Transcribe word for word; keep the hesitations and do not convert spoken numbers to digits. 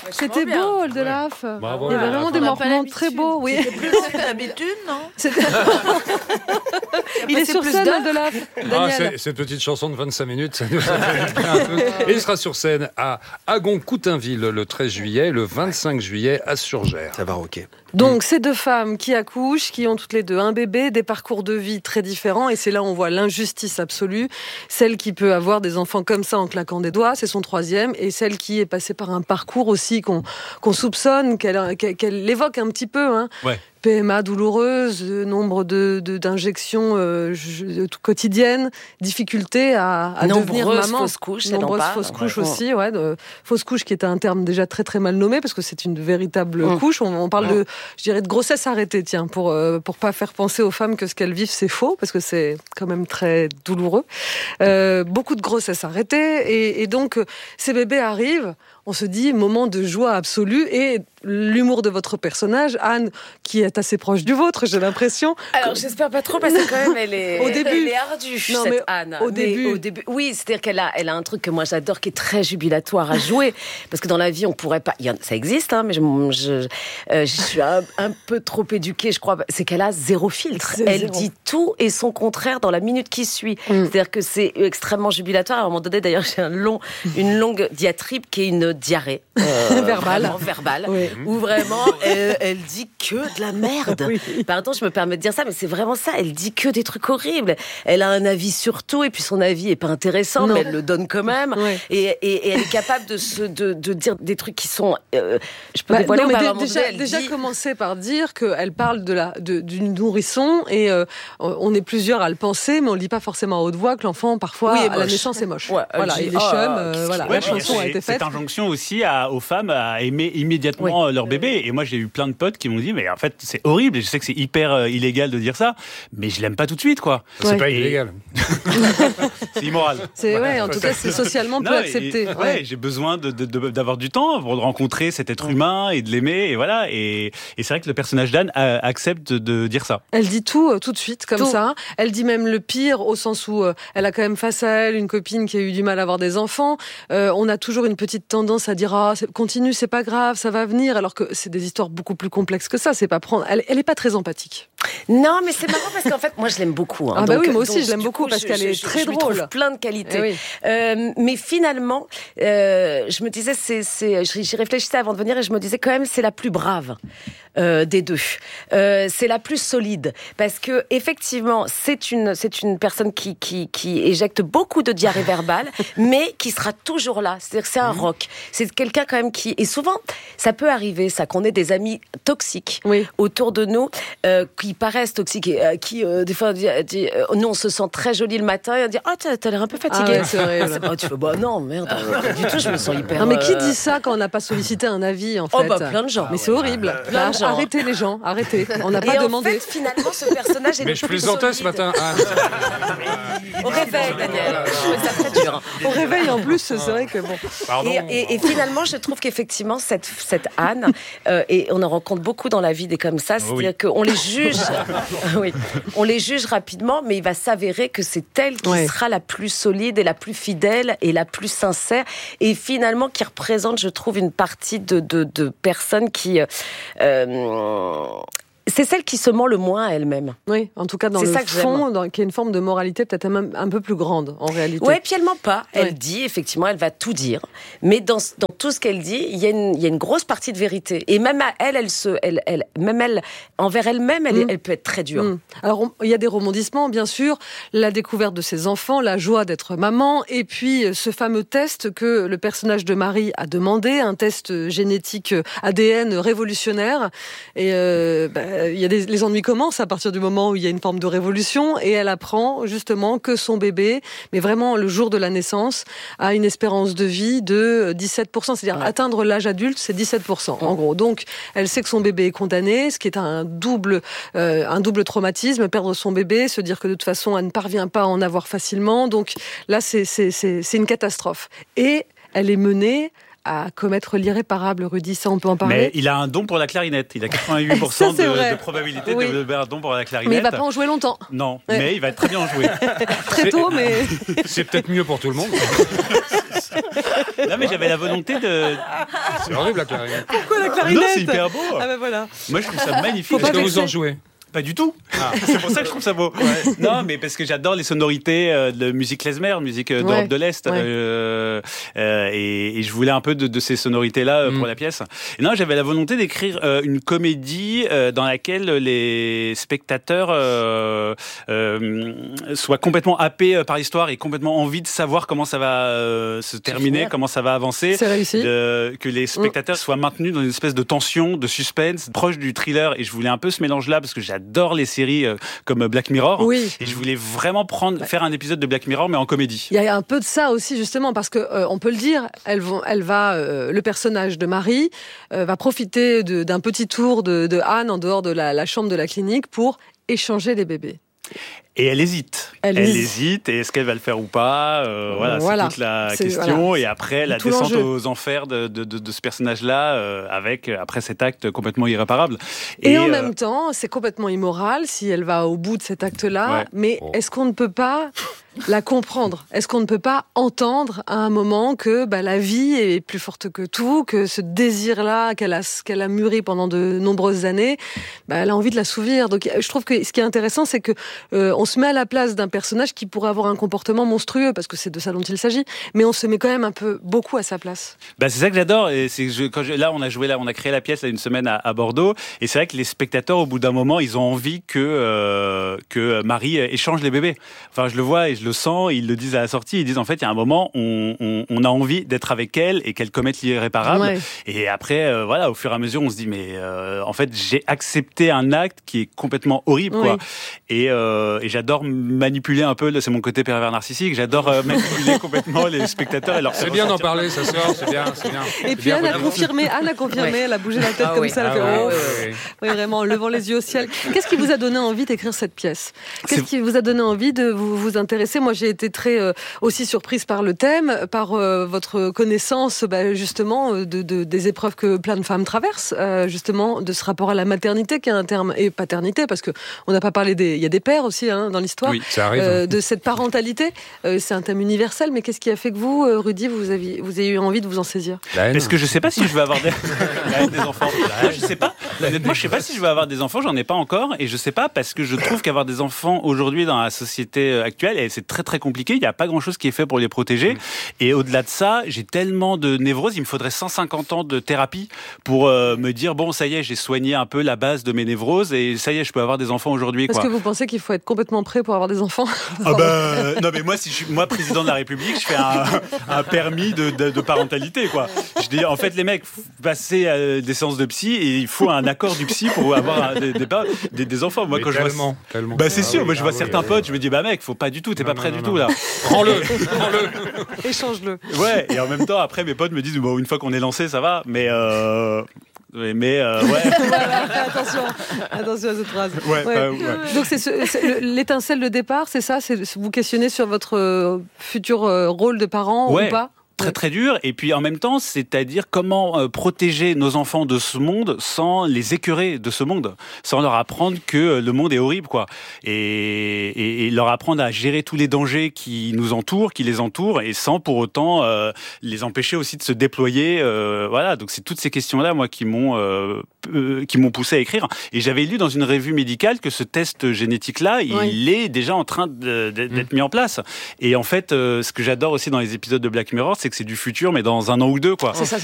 C'était beau, Oldelaf. Ouais. Il y avait vraiment des moments très beaux. Oui. C'était plus d'habitude, non? Il est sur scène, Oldelaf. Ah, c'est, cette petite chanson de vingt-cinq minutes, ça nous a fait un peu. Et il sera sur scène à Agon-Coutainville le treize juillet, le vingt-cinq juillet à Surgères. Ça va rocker. Donc, ces deux femmes qui accouchent, qui ont toutes les deux un bébé, des parcours de vie très différents, et c'est là où on voit l'injustice absolue. Celle qui peut avoir des enfants comme ça en claquant des doigts, c'est son troisième, et celle qui est passée par un parcours aussi qu'on, qu'on soupçonne, qu'elle, qu'elle évoque un petit peu, hein. Ouais. P M A douloureuse, nombre de, de, d'injections euh, quotidiennes, difficulté à, à devenir maman. Fausses couches, nombreuses fausses couches ouais. aussi, ouais, de, fausses couches qui est un terme déjà très très mal nommé parce que c'est une véritable mmh. couche. On, on parle mmh. de, je dirais, de grossesse arrêtée, tiens, pour euh, pour pas faire penser aux femmes que ce qu'elles vivent c'est faux parce que c'est quand même très douloureux. Euh, beaucoup de grossesses arrêtées et, et donc ces bébés arrivent. On se dit moment de joie absolue et l'humour de votre personnage, Anne, qui est assez proche du vôtre, j'ai l'impression. Alors j'espère pas trop parce que quand même elle est, au début, elle est ardue non, cette mais Anne. Au mais début, au début, oui, c'est-à-dire qu'elle a, elle a un truc que moi j'adore qui est très jubilatoire à jouer parce que dans la vie on pourrait pas, ça existe, hein, mais je, je, euh, je suis un, un peu trop éduquée, je crois. C'est qu'elle a zéro filtre. C'est elle zéro. dit tout et son contraire dans la minute qui suit. Mm. C'est-à-dire que c'est extrêmement jubilatoire. À un moment donné, d'ailleurs, j'ai un long, une longue diatribe qui est une diarrhée. Euh, verbale, verbale, oui. où vraiment elle, elle dit que de la merde. Oui. Pardon, je me permets de dire ça, mais c'est vraiment ça. Elle dit que des trucs horribles. Elle a un avis sur tout, et puis son avis est pas intéressant, non. mais elle le donne quand même. Oui. Et, et, et elle est capable de, se, de, de dire des trucs qui sont. Euh, je peux bah, dévoiler non, mais pas d- déjà, donné, déjà dit... commencer par dire qu'elle parle de la de, d'une nourrisson et euh, on est plusieurs à le penser, mais on le dit pas forcément à haute voix que l'enfant parfois oui, à la naissance est moche. Ouais, voilà, dit, il est oh, chum. Euh, voilà, ouais, la chanson a été faite. Cette injonction aussi à, aux femmes à aimer immédiatement oui. leur bébé. Et moi, j'ai eu plein de potes qui m'ont dit, mais en fait, c'est horrible. Et je sais que c'est hyper euh, illégal de dire ça, mais je l'aime pas tout de suite, quoi. C'est ouais. pas illégal. C'est immoral. C'est ouais, ouais, en tout cas, c'est socialement peu non, accepté. Et, ouais, ouais. J'ai besoin de, de, de, d'avoir du temps pour rencontrer cet être humain et de l'aimer. Et voilà. Et, et c'est vrai que le personnage d'Anne a, accepte de, de dire ça. Elle dit tout, euh, tout de suite, comme tout. ça. Elle dit même le pire, au sens où euh, elle a quand même face à elle une copine qui a eu du mal à avoir des enfants. Euh, on a toujours une petite tendance à dire ah, c'est, continue, c'est pas grave, ça va venir, alors que c'est des histoires beaucoup plus complexes que ça. C'est pas prendre. Elle, elle est pas très empathique. Non, mais c'est marrant parce qu'en fait, moi, je l'aime beaucoup. Hein. Ah bah donc, oui, moi aussi, donc, je l'aime beaucoup coup, parce je, qu'elle est je, très je, je drôle. Je trouve plein de qualités. Eh oui. euh, mais finalement, euh, je me disais, c'est, c'est, j'y réfléchissais avant de venir et je me disais quand même, c'est la plus brave euh, des deux. Euh, c'est la plus solide parce que effectivement, c'est une, c'est une personne qui, qui, qui éjecte beaucoup de diarrhée verbale, mais qui sera toujours là. C'est-à-dire que c'est un rock. C'est quelqu'un quand même qui, et souvent, ça peut arriver, ça, qu'on ait des amis toxiques oui. autour de nous, euh, qui paraissent toxiques et euh, qui, euh, des fois, dit, dit, euh, nous, on se sent très joli le matin et on dit, ah, oh, t'as, t'as l'air un peu fatigué. Ah ouais, c'est vrai. Oh, tu fais, bah non, merde, pas du tout, je me sens hyper. Non, mais qui dit ça quand on n'a pas sollicité un avis, en fait? Oh, bah, plein de gens. Mais ah, c'est ouais, horrible. Ah, plein de gens. Arrêtez les gens, arrêtez. On n'a pas et demandé. En fait, finalement, ce personnage est mais je plaisantais ce matin. Ah. Au réveil, Daniel. C'est très dur. Au réveil, en plus, c'est vrai que bon. Pardon. Et, et, et finalement, je trouve qu'effectivement, cette, cette Anne, euh, et on en rencontre beaucoup dans la vie des comme ça, c'est-à-dire oui. qu'on les juge, oui, on les juge rapidement, mais il va s'avérer que c'est elle qui ouais. sera la plus solide et la plus fidèle et la plus sincère, et finalement qui représente, je trouve, une partie de, de, de personnes qui... Euh, c'est celle qui se ment le moins à elle-même. Oui, en tout cas dans c'est le fond, dans, qui a une forme de moralité peut-être même un peu plus grande en réalité. Oui, puis elle ment pas. Elle ouais. dit, effectivement, elle va tout dire. Mais dans, dans tout ce qu'elle dit, il y, a une, il y a une grosse partie de vérité. Et même à elle, elle se, elle, elle, même elle, envers elle-même, elle, mmh. elle peut être très dure. Mmh. Alors, on, il y a des rebondissements, bien sûr. La découverte de ses enfants, la joie d'être maman, et puis ce fameux test que le personnage de Marie a demandé, un test génétique A D N révolutionnaire. Et euh, bah, il y a des, les ennuis commencent à partir du moment où il y a une forme de révolution et elle apprend justement que son bébé, mais vraiment le jour de la naissance, a une espérance de vie de dix-sept pour cent. C'est-à-dire ouais. atteindre l'âge adulte, c'est dix-sept pour cent en gros. Donc elle sait que son bébé est condamné, ce qui est un double, euh, un double traumatisme, perdre son bébé, se dire que de toute façon elle ne parvient pas à en avoir facilement. Donc là c'est, c'est, c'est, c'est une catastrophe. Et elle est menée à commettre l'irréparable, Rudy, ça on peut en parler. Mais il a un don pour la clarinette. Il a quatre-vingt-huit pour cent ça, de, de probabilité oui. de faire un don pour la clarinette. Mais il ne va pas en jouer longtemps. Non, ouais. mais il va être très bien en jouer. Très tôt, mais... C'est peut-être mieux pour tout le monde. Non, mais j'avais la volonté de. C'est horrible la clarinette. Pourquoi la clarinette? Non, c'est hyper beau. Ah ben voilà. Moi, je trouve ça magnifique. Est-ce que vous en jouez? Pas du tout. Ah. C'est pour ça que je trouve ça beau. Ouais. Non, mais parce que j'adore les sonorités euh, de musique klezmer, musique euh, d'Europe ouais. de l'Est, ouais. euh, euh, et, et je voulais un peu de, de ces sonorités-là euh, mm. pour la pièce. Et non, j'avais la volonté d'écrire euh, une comédie euh, dans laquelle les spectateurs euh, euh, soient complètement happés par l'histoire et complètement envie de savoir comment ça va euh, se terminer, comment ça va avancer. C'est réussi. De, que les spectateurs mm. soient maintenus dans une espèce de tension, de suspense, proche du thriller. Et je voulais un peu ce mélange-là parce que j'ai J'adore les séries euh, comme Black Mirror. Oui. Et je voulais vraiment prendre, faire un épisode de Black Mirror, mais en comédie. Il y a un peu de ça aussi, justement, parce que euh, on peut le dire, elle, vont, elle va, euh, le personnage de Marie euh, va profiter de, d'un petit tour de, de Anne en dehors de la, la chambre de la clinique pour échanger les bébés. Et elle hésite. Elle, elle hésite. hésite. Et est-ce qu'elle va le faire ou pas euh, Voilà, voilà. c'est toute la c'est, question. Voilà. Et après, la Tout descente l'enjeu. aux enfers de, de, de, de ce personnage-là, euh, avec après cet acte complètement irréparable. Et, et en euh, même temps, c'est complètement immoral si elle va au bout de cet acte-là. Ouais. Mais Oh. est-ce qu'on ne peut pas la comprendre? Est-ce qu'on ne peut pas entendre à un moment que bah, la vie est plus forte que tout, que ce désir-là qu'elle a, qu'elle a mûri pendant de nombreuses années, bah, elle a envie de l'assouvir. Donc je trouve que ce qui est intéressant, c'est que euh, on se met à la place d'un personnage qui pourrait avoir un comportement monstrueux, parce que c'est de ça dont il s'agit, mais on se met quand même un peu beaucoup à sa place. Bah c'est ça que j'adore. Et c'est que je, quand je, là, on a joué là, on a créé la pièce là, une semaine à, à Bordeaux. Et c'est vrai que les spectateurs, au bout d'un moment, ils ont envie que euh, que Marie échange les bébés. Enfin, je le vois et je le sens. Ils le disent à la sortie. Ils disent en fait, il y a un moment, on, on, on a envie d'être avec elle et qu'elle commette l'irréparable. Ouais. Et après, euh, voilà, au fur et à mesure, on se dit mais euh, en fait, j'ai accepté un acte qui est complètement horrible, oui. quoi. Et, euh, et j'adore manipuler un peu. C'est mon côté pervers narcissique. J'adore euh, manipuler complètement les spectateurs et leur. C'est bien d'en parler, ça sort. C'est bien, c'est bien. Et puis Anne a confirmé. Anne a confirmé. Ouais. Elle a bougé la tête ah, comme oui. ça. Elle ah, fait ouais, oh. ouais, ouais. Oui, vraiment, en levant les yeux au ciel. Qu'est-ce qui vous a donné envie d'écrire cette pièce? Qu'est-ce c'est... qui vous a donné envie de vous, vous intéresser? Moi, j'ai été très euh, aussi surprise par le thème, par euh, votre connaissance, bah, justement, de, de, des épreuves que plein de femmes traversent, euh, justement, de ce rapport à la maternité, qui est un terme, et paternité, parce que on n'a pas parlé des, il y a des pères aussi hein, dans l'histoire. Oui, ça arrive. Euh, de cette parentalité, euh, c'est un thème universel. Mais qu'est-ce qui a fait que vous, euh, Rudy, vous avez, vous avez eu envie de vous en saisir? Parce que je sais pas si je vais avoir des, des enfants. Moi, je sais pas. Honnêtement, je sais pas si je vais avoir des enfants. J'en ai pas encore, et je sais pas parce que je trouve qu'avoir des enfants aujourd'hui dans la société actuelle, et c'est très très compliqué. Il y a pas grand chose qui est fait pour les protéger. Mmh. Et au-delà de ça, j'ai tellement de névroses. Il me faudrait cent cinquante ans de thérapie pour euh, me dire bon, ça y est, j'ai soigné un peu la base de mes névroses et ça y est, je peux avoir des enfants aujourd'hui. Est-ce quoi. que vous pensez qu'il faut être complètement prêt pour avoir des enfants? Ah bah, non mais moi, si je suis moi président de la République, je fais un, un permis de, de, de parentalité quoi. Je dis en fait les mecs, passez à des séances de psy et il faut un accord du psy pour avoir un, des, des, des, des enfants. Moi mais quand tellement, je vois, tellement. bah c'est ah sûr. oui, moi je ah vois oui, certains oui, potes, oui. je me dis bah mec, faut pas du tout, t'es non, pas non, prêt non, du non. tout là. Prends-le, prends-le. Échange-le. Ouais. Et en même temps après mes potes me disent bon une fois qu'on est lancé ça va, mais euh... Mais euh, ouais. Voilà, attention, attention à cette phrase. Ouais, ouais. Bah, ouais. Donc c'est, ce, c'est l'étincelle de départ, c'est ça, c'est vous questionnez sur votre euh, futur euh, rôle de parent ouais. ou pas? Très très dur, et puis en même temps, c'est-à-dire comment euh, protéger nos enfants de ce monde sans les écœurer de ce monde, sans leur apprendre que le monde est horrible, quoi, et, et, et leur apprendre à gérer tous les dangers qui nous entourent, qui les entourent, et sans pour autant euh, les empêcher aussi de se déployer, euh, voilà. Donc c'est toutes ces questions-là, moi, qui m'ont euh, euh, qui m'ont poussé à écrire. Et j'avais lu dans une revue médicale que ce test génétique-là, il oui. est déjà en train de, de, d'être mmh. mis en place. Et en fait, euh, ce que j'adore aussi dans les épisodes de Black Mirror, c'est que c'est du futur, mais dans un an ou deux, quoi. C'est ça,